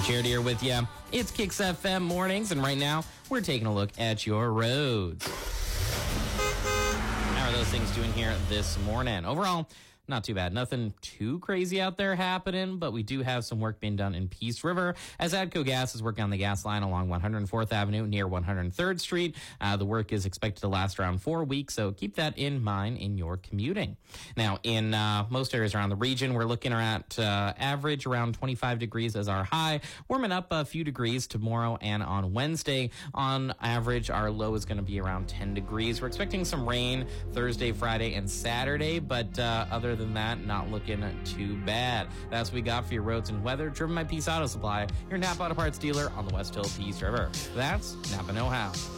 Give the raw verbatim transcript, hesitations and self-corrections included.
Jared here with you. It's Kicks F M Mornings, and right now we're taking a look at your roads. How are those things doing here this morning? Overall, not too bad. Nothing too crazy out there happening, but we do have some work being done in Peace River as ADCO Gas is working on the gas line along one hundred fourth Avenue near one hundred third Street. Uh, the work is expected to last around four weeks, so keep that in mind in your commuting. Now, in uh, most areas around the region, we're looking at uh, average around twenty-five degrees as our high, warming up a few degrees tomorrow and on Wednesday. On average, our low is going to be around ten degrees. We're expecting some rain Thursday, Friday, and Saturday, but uh, other than that, not looking too bad. That's what we got for your roads and weather, driven by Peace Auto Supply, your Napa Auto Parts dealer on the West Hill Peace River. That's Napa Know How.